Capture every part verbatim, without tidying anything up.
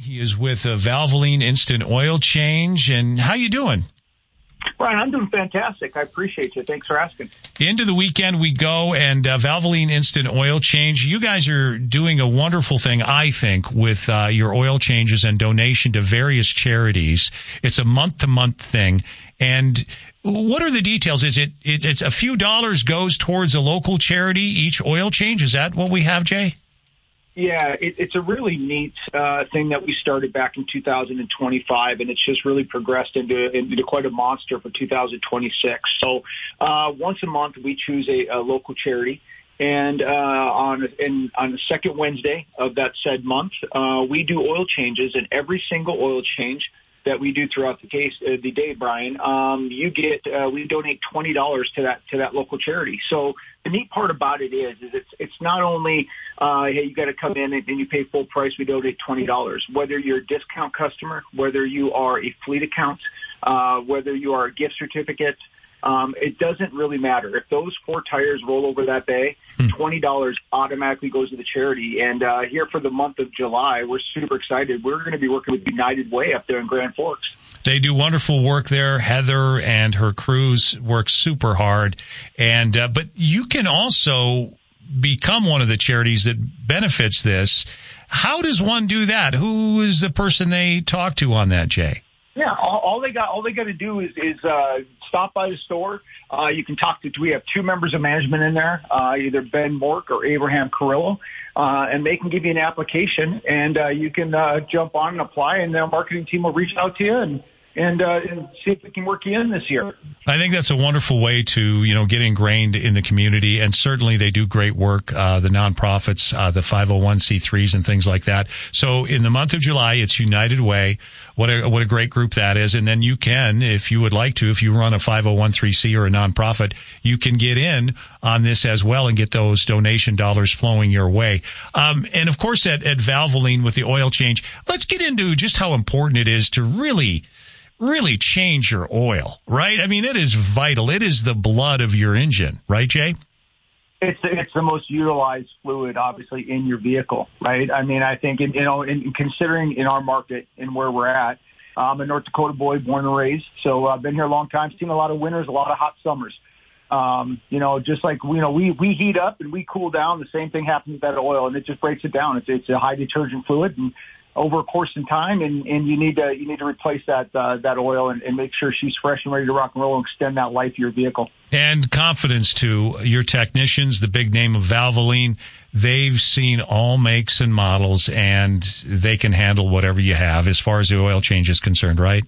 He is with a Valvoline Instant Oil Change. And how you doing? Brian, I'm doing fantastic. I appreciate you. Thanks for asking. Into the weekend we go, and uh, Valvoline Instant Oil Change. You guys are doing a wonderful thing, I think, with uh, your oil changes and donation to various charities. It's a month-to-month thing. And what are the details? Is it, it it's a few dollars goes towards a local charity each oil change? Is that what we have, Jay? Yeah, it, it's a really neat uh, thing that we started back in two thousand twenty-five, and it's just really progressed into, into quite a monster for two thousand twenty-six. So uh, once a month, we choose a, a local charity, and uh, on in, on the second Wednesday of that said month, uh, we do oil changes, and every single oil change that we do throughout the case uh, the day, Brian, um, you get uh, we donate twenty dollars to that to that local charity. So the neat part about it is, is it's it's not only uh, hey, you got to come in and, and you pay full price. We donate twenty dollars. Whether you're a discount customer, whether you are a fleet account, uh, whether you are a gift certificate. Um, it doesn't really matter. If those four tires roll over that day, twenty dollars automatically goes to the charity. And uh, here for the month of July, we're super excited. We're going to be working with United Way up there in Grand Forks. They do wonderful work there. Heather and her crews work super hard. And uh, but you can also become one of the charities that benefits this. How does one do that? Who is the person they talk to on that, Jay? Yeah, all, all they got, all they got to do is, is uh, stop by the store. Uh, you can talk to. We have two members of management in there, uh, either Ben Mork or Abraham Carrillo, uh, and they can give you an application, and uh, you can uh, jump on and apply, and their marketing team will reach out to you and and, uh, and see if we can work you in this year. I think that's a wonderful way to, you know, get ingrained in the community, and certainly they do great work, uh, the nonprofits, uh, the five oh one c threes and things like that. So in the month of July, it's United Way. What a, what a great group that is. And then you can, if you would like to, if you run a five oh one c or a nonprofit, you can get in on this as well and get those donation dollars flowing your way. Um, and of course at, at Valvoline with the oil change, let's get into just how important it is to really really change your oil, right? I mean, it is vital. It is the blood of your engine, right, Jay? It's it's the most utilized fluid, obviously, in your vehicle, right? I mean, I think, in, you know, in considering in our market and where we're at, I'm a North Dakota boy, born and raised, so I've been here a long time, seen a lot of winters, a lot of hot summers. Um, you know, just like, you know, we, we heat up and we cool down, the same thing happens with that oil, and it just breaks it down. It's, it's a high detergent fluid, and over a course in time, and, and you need to you need to replace that uh, that oil and, and make sure she's fresh and ready to rock and roll and extend that life of your vehicle. And confidence too. Your technicians, the big name of Valvoline, they've seen all makes and models, and they can handle whatever you have as far as the oil change is concerned, right?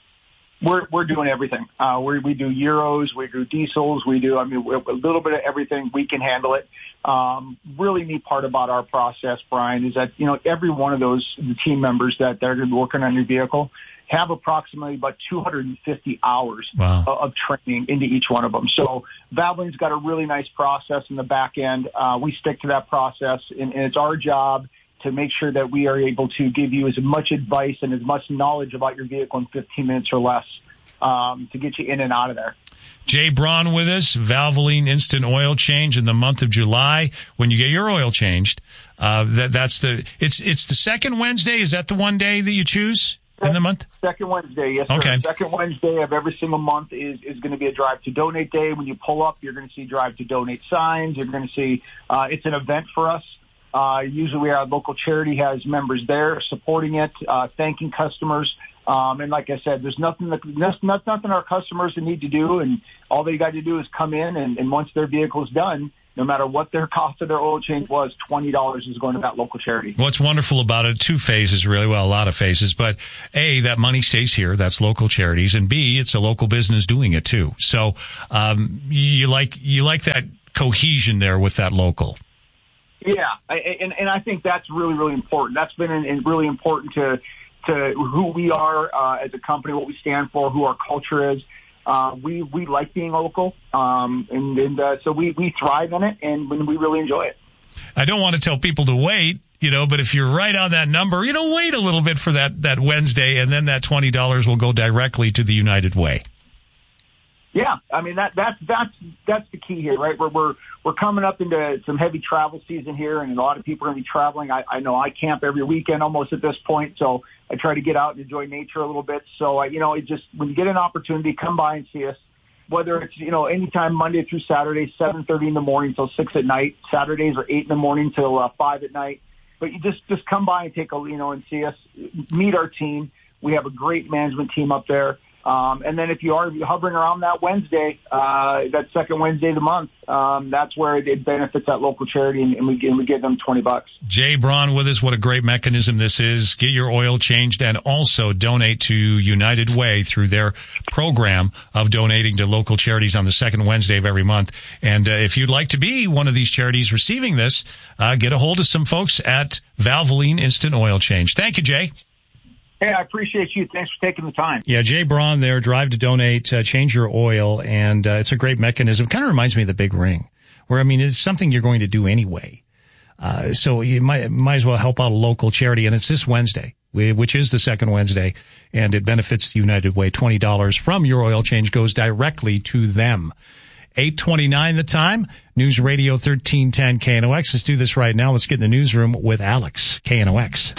We're we're doing everything. Uh, we we do Euros, we do diesels, we do. I mean, a little bit of everything. We can handle it. Um, really neat part about our process, Brian, is that, you know, every one of those the team members that they're going to be working on your vehicle have approximately about two hundred fifty hours wow. of, of training into each one of them. So Valvoline's got a really nice process in the back end. Uh, we stick to that process, and, and it's our job to make sure that we are able to give you as much advice and as much knowledge about your vehicle in fifteen minutes or less um, to get you in and out of there. Jay Braun with us, Valvoline Instant Oil Change in the month of July. When you get your oil changed, uh, that, that's the, it's, it's the second Wednesday. Is that the one day that you choose in the month? Second Wednesday, yes, sir. Okay. Second Wednesday of every single month is, is going to be a Drive to Donate day. When you pull up, you're going to see Drive to Donate signs. You're going to see, uh, it's an event for us. Uh, usually our local charity has members there supporting it, uh, thanking customers. Um, and like I said, there's nothing that, there's not, nothing our customers need to do. And all they got to do is come in, and, and once their vehicle is done, no matter what their cost of their oil change was, twenty dollars is going to that local charity. What's wonderful about it, two phases really, well, a lot of phases, but A, that money stays here, that's local charities, and B, it's a local business doing it too. So, um, you like, you like that cohesion there with that local. Yeah, I, and, and I think that's really, really important. That's been in, in really important to to who we are uh, as a company, what we stand for, who our culture is. Uh, we we like being local, um, and, and uh, so we, we thrive in it, and we really enjoy it. I don't want to tell people to wait, you know, but if you're right on that number, you know, wait a little bit for that, that Wednesday, and then that twenty dollars will go directly to the United Way. Yeah, I mean that that's that's that's the key here, right? We're we're we're coming up into some heavy travel season here, and a lot of people are going to be traveling. I, I know I camp every weekend almost at this point, so I try to get out and enjoy nature a little bit. So uh, you know, it just when you get an opportunity, come by and see us. Whether it's you know anytime Monday through Saturday, seven thirty in the morning till six at night. Saturdays are eight in the morning till uh, five at night. But you just just come by and take a you know and see us, meet our team. We have a great management team up there. Um, and then if you are hovering around that Wednesday, uh, that second Wednesday of the month, um, that's where it benefits that local charity, and, and, we, and we give them twenty bucks. Jay Braun with us. What a great mechanism this is. Get your oil changed and also donate to United Way through their program of donating to local charities on the second Wednesday of every month. And uh, if you'd like to be one of these charities receiving this, uh, get a hold of some folks at Valvoline Instant Oil Change. Thank you, Jay. Hey, I appreciate you. Thanks for taking the time. Yeah, Jay Braun there, Drive to Donate, uh, change your oil, and uh, it's a great mechanism. Kind of reminds me of the Big Ring, where, I mean, it's something you're going to do anyway. Uh, so you might might as well help out a local charity, and it's this Wednesday, which is the second Wednesday, and it benefits the United Way. twenty dollars from your oil change goes directly to them. eight twenty-nine the time. News Radio thirteen ten K N O X. Let's do this right now. Let's get in the newsroom with Alex, K N O X.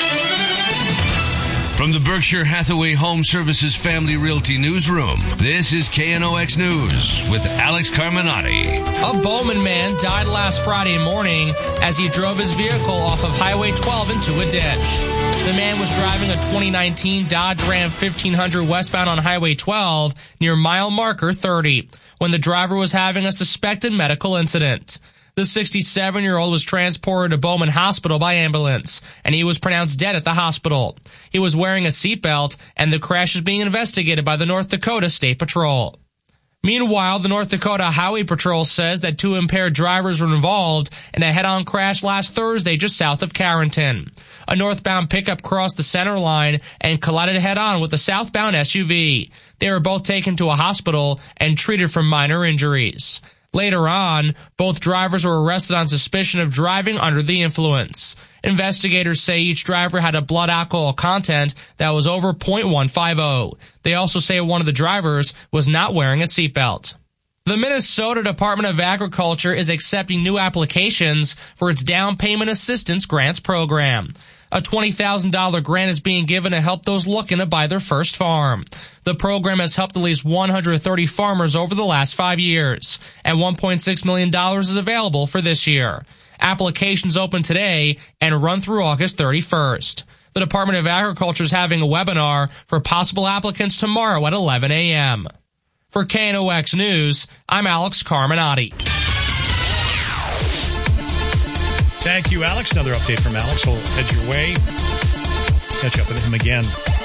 From the Berkshire Hathaway Home Services Family Realty Newsroom, this is K N O X News with Alex Carminati. A Bowman man died last Friday morning as he drove his vehicle off of Highway twelve into a ditch. The man was driving a twenty nineteen Dodge Ram fifteen hundred westbound on Highway twelve near mile marker thirty when the driver was having a suspected medical incident. The sixty-seven-year-old was transported to Bowman Hospital by ambulance, and he was pronounced dead at the hospital. He was wearing a seatbelt, and the crash is being investigated by the North Dakota State Patrol. Meanwhile, the North Dakota Highway Patrol says that two impaired drivers were involved in a head-on crash last Thursday just south of Carrington. A northbound pickup crossed the center line and collided head-on with a southbound S U V. They were both taken to a hospital and treated for minor injuries. Later on, both drivers were arrested on suspicion of driving under the influence. Investigators say each driver had a blood alcohol content that was over point one five zero. They also say one of the drivers was not wearing a seatbelt. The Minnesota Department of Agriculture is accepting new applications for its down payment assistance grants program. A twenty thousand dollars grant is being given to help those looking to buy their first farm. The program has helped at least one hundred thirty farmers over the last five years, and one point six million dollars is available for this year. Applications open today and run through August thirty-first. The Department of Agriculture is having a webinar for possible applicants tomorrow at eleven a.m. For K N O X News, I'm Alex Carminati. Thank you, Alex. Another update from Alex. We'll head your way. Catch up with him again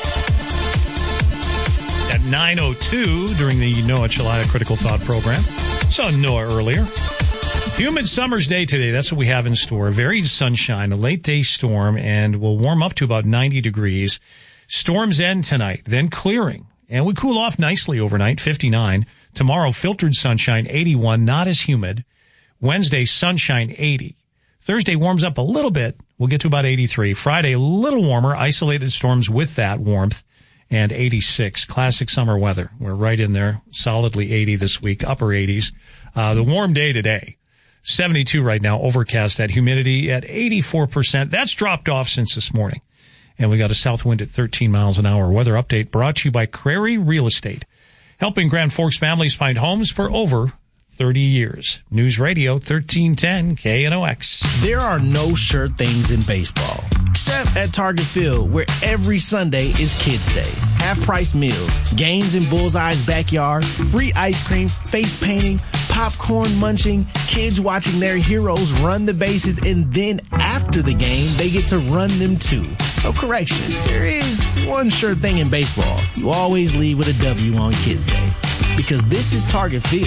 at nine oh two during the Noah Chelada Critical Thought program. Saw Noah earlier. Humid summer's day today. That's what we have in store. Varied sunshine, a late day storm, and we'll warm up to about ninety degrees. Storms end tonight, then clearing. And we cool off nicely overnight, fifty-nine. Tomorrow, filtered sunshine, eighty-one, not as humid. Wednesday, sunshine, eighty. Thursday warms up a little bit. We'll get to about eighty-three. Friday, a little warmer, isolated storms with that warmth, and eighty-six. Classic summer weather. We're right in there, solidly eighty this week, upper eighties. Uh, the warm day today, seventy-two right now, overcast, that humidity at eighty-four percent. That's dropped off since this morning. And we got a south wind at thirteen miles an hour. Weather update brought to you by Crary Real Estate, helping Grand Forks families find homes for over thirty years. News Radio thirteen ten K N O X. There are no sure things in baseball, except at Target Field, where every Sunday is Kids Day. Half-price meals, games in Bullseye's backyard, free ice cream, face painting, popcorn munching, kids watching their heroes run the bases, and then after the game, they get to run them too. So correction, there is one sure thing in baseball. You always leave with a W on Kids Day. Because this is Target Field,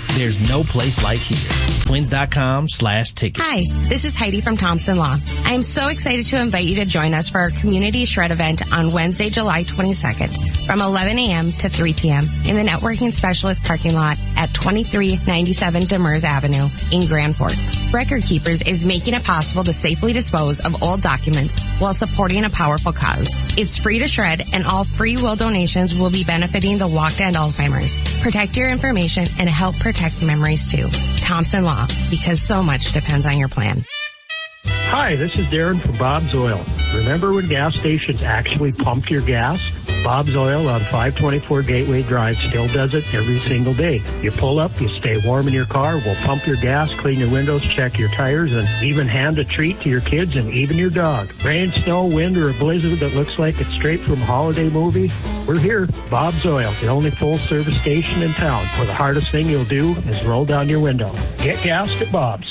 There's no place like here. Twins.com slash tickets. Hi, this is Heidi from Thompson Law. I am so excited to invite you to join us for our Community Shred event on Wednesday, July twenty-second from eleven a.m. to three p.m. in the Networking Specialist parking lot at twenty-three ninety-seven Demers Avenue in Grand Forks. Record Keepers is making it possible to safely dispose of old documents while supporting a powerful cause. It's free to shred, and all free will donations will be benefiting the Walk to End Alzheimer's. Protect your information and help protect memories too. Thompson Law, because so much depends on your plan. Hi, this is Darren from Bob's Oil. Remember when gas stations actually pumped your gas? Bob's Oil on five twenty-four Gateway Drive still does it every single day. You pull up, you stay warm in your car, we'll pump your gas, clean your windows, check your tires, and even hand a treat to your kids and even your dog. Rain, snow, wind, or a blizzard that looks like it's straight from a holiday movie? We're here. Bob's Oil, the only full-service station in town, where the hardest thing you'll do is roll down your window. Get gassed at Bob's.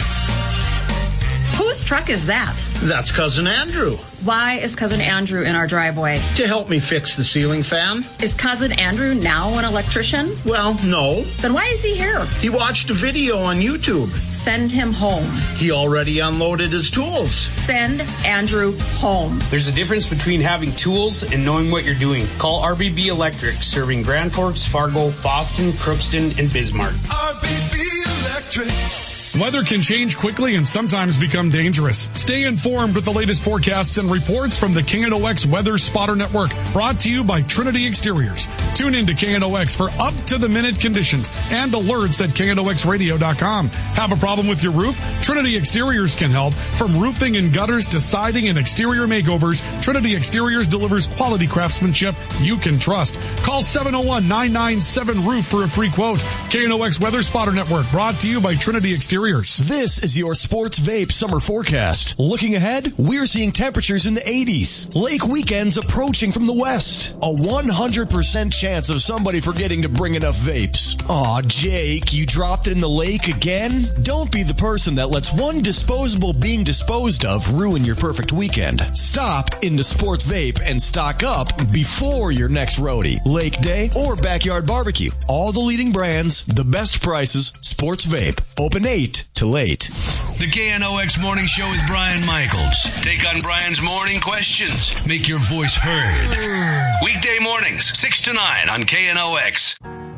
Whose truck is that? That's Cousin Andrew. Why is Cousin Andrew in our driveway? To help me fix the ceiling fan. Is Cousin Andrew now an electrician? Well, no. Then why is he here? He watched a video on YouTube. Send him home. He already unloaded his tools. Send Andrew home. There's a difference between having tools and knowing what you're doing. Call R B B Electric, serving Grand Forks, Fargo, Fosston, Crookston, and Bismarck. R B B Electric. Weather can change quickly and sometimes become dangerous. Stay informed with the latest forecasts and reports from the K N O X Weather Spotter Network, brought to you by Trinity Exteriors. Tune in to K N O X for up-to-the-minute conditions and alerts at K N O X radio dot com. Have a problem with your roof? Trinity Exteriors can help. From roofing and gutters to siding and exterior makeovers, Trinity Exteriors delivers quality craftsmanship you can trust. Call seven oh one, nine nine seven, roof for a free quote. K N O X Weather Spotter Network, brought to you by Trinity Exteriors. This is your Sports Vape summer forecast. Looking ahead, we're seeing temperatures in the eighties. Lake weekends approaching from the west. A one hundred percent chance of somebody forgetting to bring enough vapes. Aw, Jake, you dropped it in the lake again? Don't be the person that lets one disposable being disposed of ruin your perfect weekend. Stop into Sports Vape and stock up before your next roadie, lake day, or backyard barbecue. All the leading brands, the best prices, Sports Vape. Open eight to late. The K N O X Morning Show with Brian Michaels. Take on Brian's morning questions. Make your voice heard. Weekday mornings, six to nine on K N O X.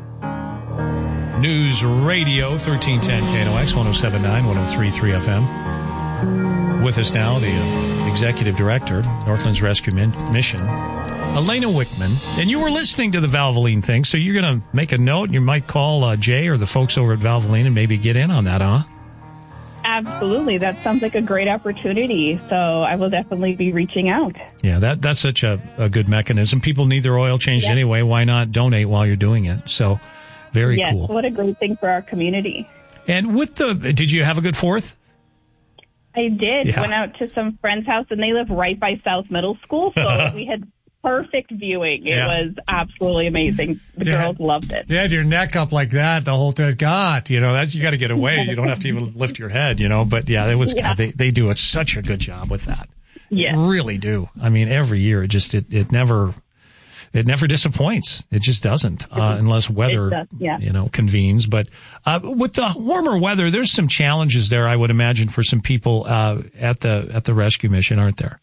News Radio, thirteen ten K N O X, one oh seven point nine, one oh three point three F M. With us now, the uh, Executive Director, Northlands Rescue Min- Mission, Elena Wickman. And you were listening to the Valvoline thing, so you're going to make a note. You might call uh, Jay or the folks over at Valvoline and maybe get in on that, huh? Absolutely. That sounds like a great opportunity. So I will definitely be reaching out. Yeah, that that's such a, a good mechanism. People need their oil changed yep. anyway. Why not donate while you're doing it? So very yes, cool. What a great thing for our community. And with the, did you have a good fourth? I did. Yeah. Went out to some friend's house, and they live right by South Middle School. So we had perfect viewing. It yeah. was absolutely amazing. The yeah. girls loved it. You had your neck up like that the whole time. God, you know, that's, you got to get away. You don't have to even lift your head, you know. But yeah, it was. Yeah. God, they they do a, such a good job with that. Yeah, really do. I mean, every year it just it it never. It never disappoints. It just doesn't, uh, unless weather, does, yeah. you know, convenes. But uh, with the warmer weather, there's some challenges there, I would imagine, for some people uh, at the at the rescue mission, aren't there?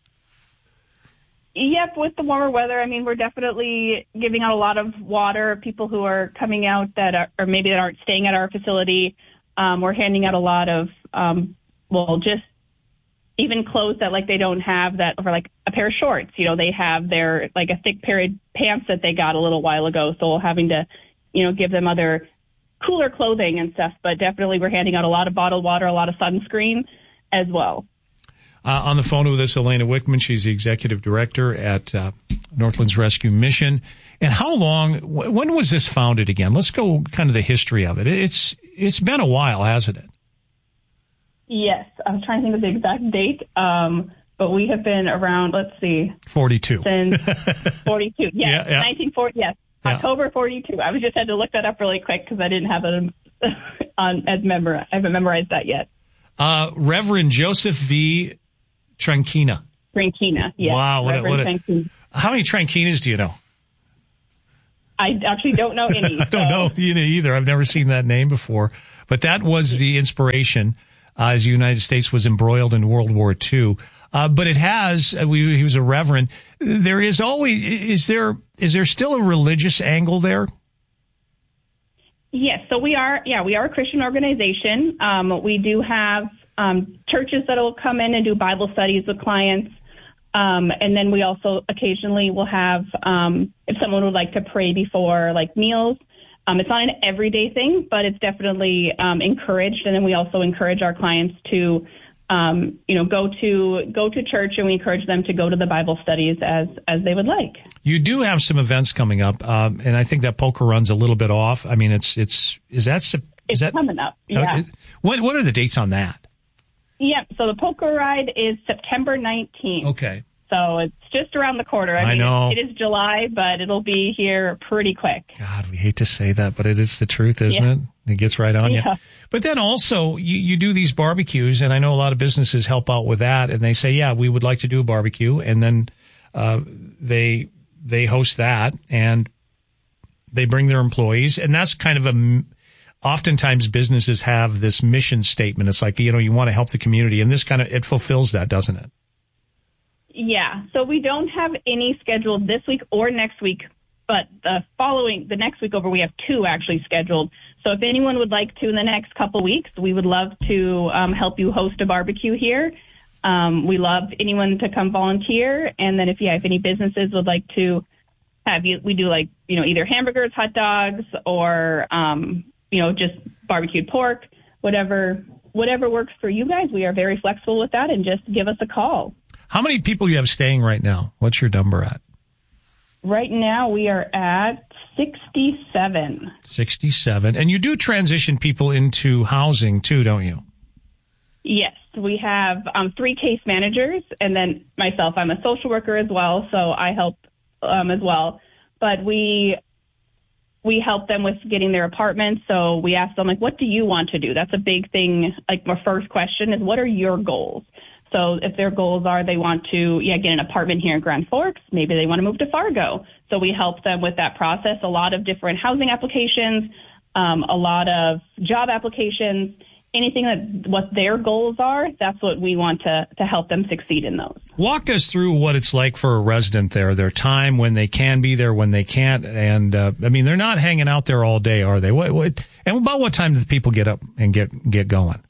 Yep, with the warmer weather, I mean, we're definitely giving out a lot of water. People who are coming out that are, or maybe that aren't staying at our facility, um, we're handing out a lot of, um, well, just even clothes that like they don't have that, or like a pair of shorts, you know, they have their like a thick pair of pants that they got a little while ago. So having to, you know, give them other cooler clothing and stuff. But definitely we're handing out a lot of bottled water, a lot of sunscreen as well. Uh, on the phone with us, Elena Wickman. She's the executive director at uh, Northlands Rescue Mission. And how long, w- when was this founded again? Let's go kind of the history of it. It's It's been a while, hasn't it? Yes, I was trying to think of the exact date, um, but we have been around, let's see. forty-two. Since forty-two, yes, yeah, yeah. nineteen forty, yes, yeah. October forty-two. I was just had to look that up really quick because I didn't have it on as memor. I haven't memorized that yet. Uh, Reverend Joseph V. Tranquina. Tranquina, yes. Wow, what a, what a, how many Tranquinas do you know? I actually don't know any. I don't know either. I've never seen that name before. But that was the inspiration uh, as the United States was embroiled in World War Two. Uh, but it has, uh, we, he was a reverend. There is always, is there, is there still a religious angle there? Yes. So we are, yeah, we are a Christian organization. Um, we do have um, churches that will come in and do Bible studies with clients. Um, and then we also occasionally will have, um, if someone would like to pray before like meals. Um, it's not an everyday thing, but it's definitely um, encouraged. And then we also encourage our clients to Um, you know, go to go to church, and we encourage them to go to the Bible studies as as they would like. You do have some events coming up, um, and I think that poker run's a little bit off. I mean, it's it's is that is it's that coming up? Yeah. Uh, what what are the dates on that? Yeah. So the poker ride is September nineteenth. Okay. So it's just around the corner. I, I mean, know. It, it is July, but it'll be here pretty quick. God, we hate to say that, but it is the truth, isn't yeah. it? It gets right on yeah. you. But then also, you, you do these barbecues, and I know a lot of businesses help out with that, and they say, yeah, we would like to do a barbecue, and then uh, they they host that, and they bring their employees, and that's kind of a... Oftentimes, businesses have this mission statement. It's like, you know, you want to help the community, and this kind of, it fulfills that, doesn't it? Yeah. So we don't have any scheduled this week or next week, but the following, the next week over, we have two actually scheduled. So if anyone would like to in the next couple weeks, we would love to um, help you host a barbecue here. Um, we love anyone to come volunteer. And then if, yeah, if any businesses would like to have you, we do like, you know, either hamburgers, hot dogs, or, um, you know, just barbecued pork, whatever, whatever works for you guys. We are very flexible with that, and just give us a call. How many people do you have staying right now? What's your number at? Right now we are at sixty-seven. sixty-seven. And you do transition people into housing too, don't you? Yes. We have um, three case managers, and then myself, I'm a social worker as well, so I help um, as well. But we we help them with getting their apartments. So we ask them, like, what do you want to do? That's a big thing. Like, my first question is, what are your goals? So if their goals are they want to yeah get an apartment here in Grand Forks, maybe they want to move to Fargo. So we help them with that process. A lot of different housing applications, um, a lot of job applications, anything that what their goals are, that's what we want to, to help them succeed in those. Walk us through what it's like for a resident there, their time when they can be there, when they can't. And, uh, I mean, they're not hanging out there all day, are they? What, what, and about what time do the people get up and get, get going?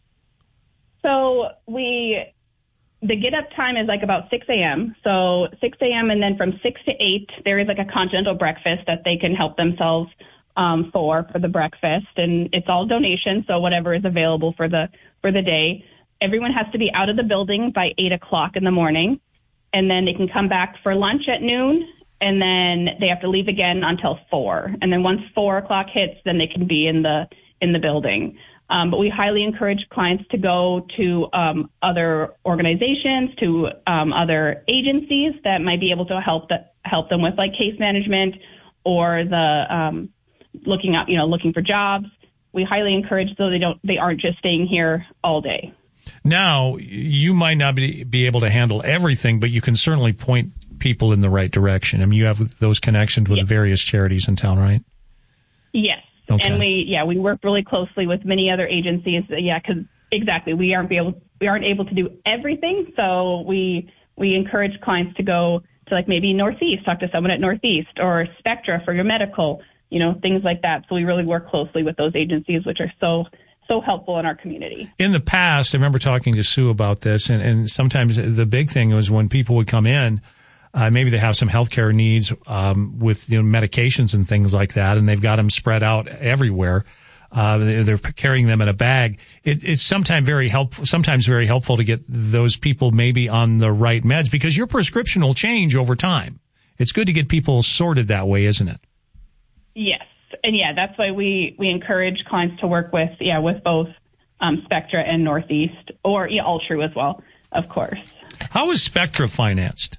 So we... The get-up time is like about six a.m. So six a.m. and then from six to eight, there is like a continental breakfast that they can help themselves um, for for the breakfast, and it's all donation. So whatever is available for the for the day, everyone has to be out of the building by eight o'clock in the morning, and then they can come back for lunch at noon, and then they have to leave again until four. And then once four o'clock hits, then they can be in the in the building. Um, but we highly encourage clients to go to um, other organizations, to um, other agencies that might be able to help that help them with like case management or the um, looking up, you know, looking for jobs. We highly encourage so they don't they aren't just staying here all day. Now, you might not be, be able to handle everything, but you can certainly point people in the right direction. I mean, you have those connections with yes. the various charities in town, right? Yes. Okay. And we, yeah, we work really closely with many other agencies. Yeah, because exactly, we aren't be able, we aren't able to do everything. So we, we encourage clients to go to like maybe Northeast, talk to someone at Northeast, or Spectra for your medical, you know, things like that. So we really work closely with those agencies, which are so, so helpful in our community. In the past, I remember talking to Sue about this, and, and sometimes the big thing was when people would come in, Uh, maybe they have some healthcare needs um, with you know, medications and things like that, and they've got them spread out everywhere. Uh, they're carrying them in a bag. It, it's sometimes very helpful. Sometimes very helpful to get those people maybe on the right meds, because your prescription will change over time. It's good to get people sorted that way, isn't it? Yes, and yeah, that's why we we encourage clients to work with yeah with both um, Spectra and Northeast, or yeah, Altru as well, of course. How is Spectra financed?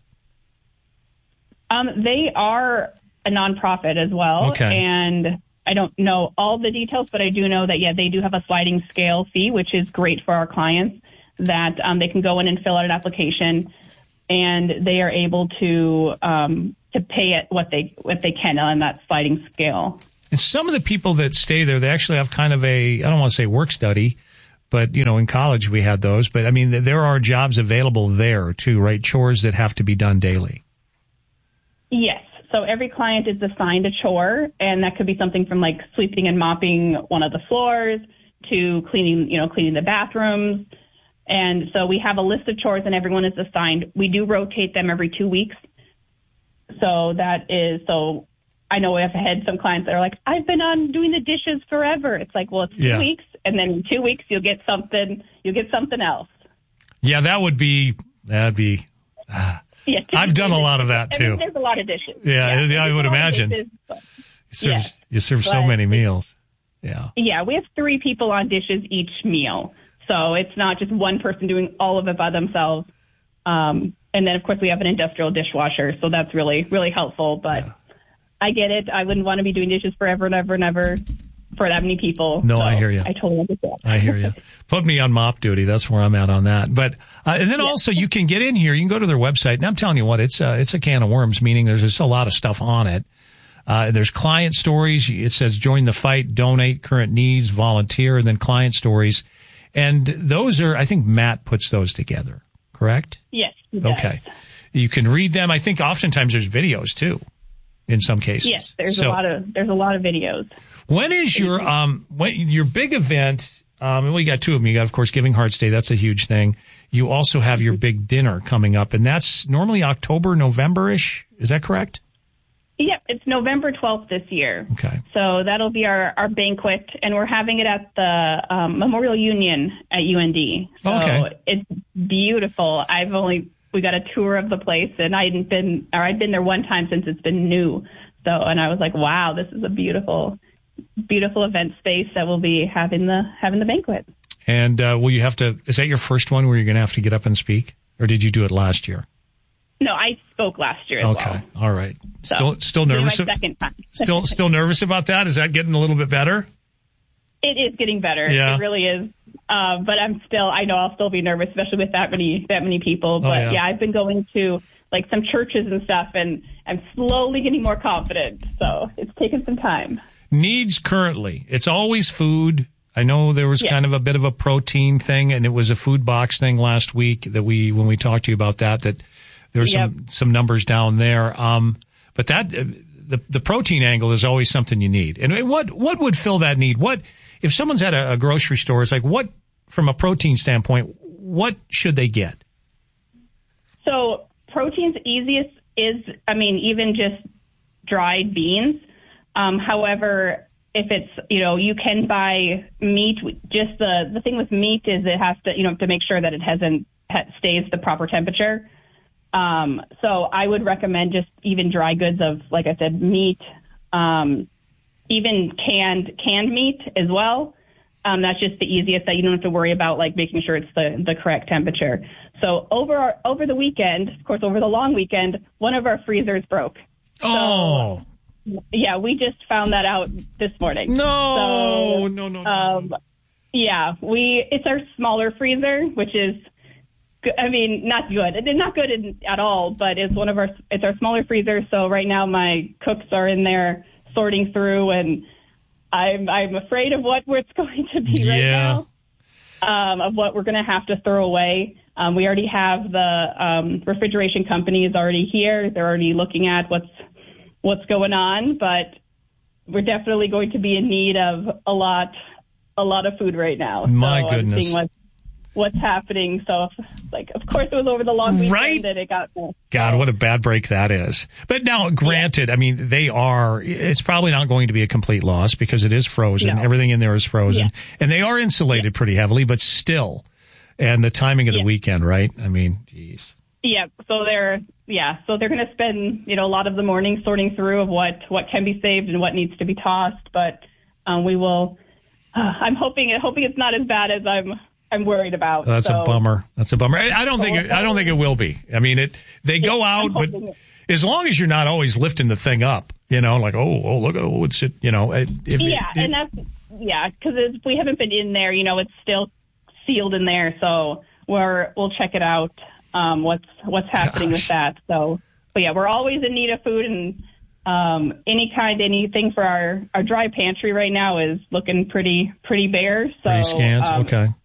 Um, they are a nonprofit as well, okay. And I don't know all the details, but I do know that, yeah, they do have a sliding scale fee, which is great for our clients, that um, they can go in and fill out an application, and they are able to, um, to pay it what they what they can on that sliding scale. And some of the people that stay there, they actually have kind of a, I don't want to say work study, but, you know, in college we had those. But, I mean, there are jobs available there, too, right? Chores that have to be done daily. Yes. So every client is assigned a chore, and that could be something from, like, sweeping and mopping one of the floors to cleaning, you know, cleaning the bathrooms. And so we have a list of chores, and everyone is assigned. We do rotate them every two weeks. So that is, so I know I've had some clients that are like, I've been on doing the dishes forever. It's like, well, it's two Yeah. weeks, and then in two weeks you'll get something, you'll get something else. Yeah, that would be, that'd be, uh, Yeah, I've done a lot of that, I too. mean, there's a lot of dishes. Yeah, yeah, I would imagine. Dishes, but, You serve, yeah, you serve so but- many meals. Yeah. Yeah, we have three people on dishes each meal. So it's not just one person doing all of it by themselves. Um, and then, of course, we have an industrial dishwasher. So that's really, really helpful. But yeah. I get it. I wouldn't want to be doing dishes forever and ever and ever for that many people. No, so I hear you. I totally understand. I hear you. Put me on mop duty. That's where I'm at on that. But, uh, and then Yeah. also you can get in here. You can go to their website. And I'm telling you what, it's a, it's a can of worms, meaning there's just a lot of stuff on it. Uh, there's client stories. It says join the fight, donate, current needs, volunteer, and then client stories. And those are, I think Matt puts those together, correct? Yes. he does. Okay. You can read them. I think oftentimes there's videos too, in some cases. Yes, there's So, a lot of there's a lot of videos. When is your um when, your big event? Um, and we got two of them. You got, of course, Giving Hearts Day. That's a huge thing. You also have your big dinner coming up, and that's normally October, November-ish. Is that correct? Yep, it's November twelfth this year. Okay. So that'll be our, our banquet, and we're having it at the um, Memorial Union at U N D. So Okay. it's beautiful. I've only, we got a tour of the place, and I hadn't been, or I'd been there one time since it's been new. So, and I was like, wow, this is a beautiful, beautiful event space that we'll be having the, having the banquet. And uh, will you have to, is that your first one where you're going to have to get up and speak? Or did you do it last year? No, I spoke last year as Okay. well. All right. So, Still, still it'll be nervous? My second time. still, still nervous about that? Is that getting a little bit better? It is getting better. Yeah. It really is. Uh, but I'm still, I know I'll still be nervous, especially with that many, that many people. But Oh, yeah. yeah, I've been going to like some churches and stuff, and I'm slowly getting more confident. So it's taken some time. Needs currently. It's always food. I know there was Yeah. kind of a bit of a protein thing, and it was a food box thing last week that we, when we talked to you about that, that there were some, Yep. some numbers down there. Um, but that, uh, the, the protein angle is always something you need. And what, what would fill that need? What, if someone's at a, a grocery store, it's like, what, from a protein standpoint, what should they get? So protein's easiest is, I mean, even just dried beans. Um, however, if it's, you know, you can buy meat. Just the, the thing with meat is it has to, you know, to make sure that it hasn't, ha- stays the proper temperature. Um, so I would recommend just even dry goods of, like I said, meat, um, even canned, canned meat as well. Um, that's just the easiest that you don't have to worry about, like making sure it's the, the correct temperature. So over our, over the weekend, of course, over the long weekend, one of our freezers broke. Oh, So, yeah, we just found that out this morning. no, So, no, no, no. Um, yeah, we, it's our smaller freezer, which is, g- I mean, not good. It's not good in, at all, but it's one of our, it's our smaller freezer. So right now my cooks are in there sorting through, and I'm, I'm afraid of what it's going to be right Yeah. now, um, of what we're going to have to throw away. Um, we already have the um, refrigeration company is already here. They're already looking at what's what's going on, but we're definitely going to be in need of a lot, a lot of food right now. My so goodness. I'm seeing what's, what's happening. So, like, of course, it was over the long weekend Right? that it got. God, what a bad break that is. But now, granted, I mean, they are, it's probably not going to be a complete loss because it is frozen. No. Everything in there is frosen. Yeah. And they are insulated pretty heavily, but still. And the timing of the Yeah. weekend, right? I mean, geez. Yeah, so they're yeah, so they're going to spend you know a lot of the morning sorting through of what what can be saved and what needs to be tossed. But um, we will. Uh, I'm hoping hoping it's not as bad as I'm I'm worried about. That's so, a bummer. That's a bummer. I, I don't think it, I don't think it will be. I mean, it. They go Yeah, out, I'm but hoping it- as long as you're not always lifting the thing up, you know, like oh, oh, look, oh, it's it, you know, it, if yeah, it, and that's yeah, because if we haven't been in there, you know, it's still sealed in there, so we're we'll check it out. Um, what's what's happening Gosh. with that? So but yeah, we're always in need of food, and um, any kind, anything for our, our dry pantry right now is looking pretty pretty bare. So, Pretty scant. um, Okay.